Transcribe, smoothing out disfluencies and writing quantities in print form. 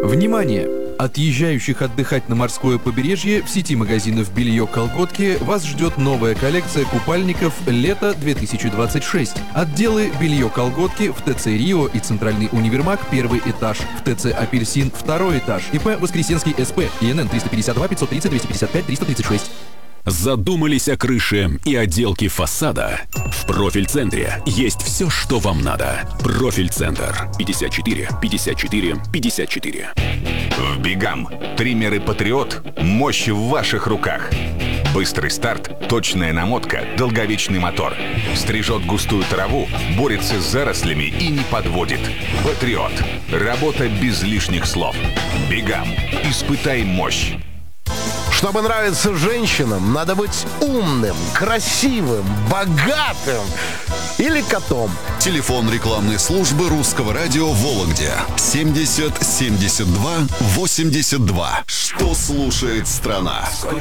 Внимание! Отъезжающих отдыхать на морское побережье в сети магазинов «Белье-колготки» вас ждет новая коллекция купальников «Лето 2026». Отделы «Белье-колготки» в ТЦ «Рио» и Центральный универмаг «Первый этаж», в ТЦ «Апельсин» второй этаж, ИП «Воскресенский СП», ИНН 352 530 255 336. Задумались о крыше и отделке фасада? В Профиль-центре есть все, что вам надо. Профиль-центр. 54 54 54. В Бигам. Триммеры «Патриот». Мощь в ваших руках. Быстрый старт, точная намотка, долговечный мотор. Стрижет густую траву, борется с зарослями и не подводит. «Патриот». Работа без лишних слов. Бигам. Испытай мощь. Чтобы нравиться женщинам, надо быть умным, красивым, богатым или котом. Телефон рекламной службы Русского радио в Вологде 70 72 82. Что слушает страна?